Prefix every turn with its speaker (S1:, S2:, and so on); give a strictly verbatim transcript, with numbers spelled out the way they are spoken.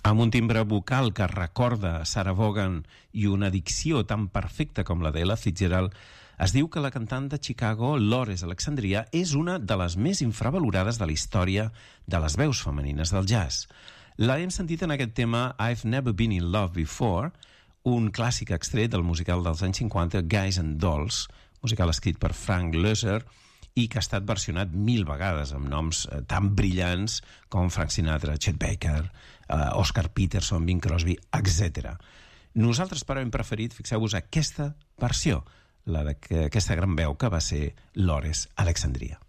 S1: Amb un timbre vocal que recorda Sarah Vaughan i una dicció tan perfecta com la d'Ella Fitzgerald, es diu que la cantant de Chicago, Lourdes Alexandria, és una de les més infravalorades de la història de les veus femenines del jazz. La hem sentit en aquest tema I've Never Been in Love Before, un clàssic extret del musical dels anys cinquanta Guys and Dolls, musical escrit per Frank Loesser i que ha estat versionat mil vegades amb noms eh, tan brillants com Frank Sinatra, Chet Baker, eh, Oscar Peterson, Bing Crosby, etcètera. Nosaltres, però, hem preferit, fixeu-vos, aquesta versió, la d'aquesta gran veu que va ser Lourdes Alexandria.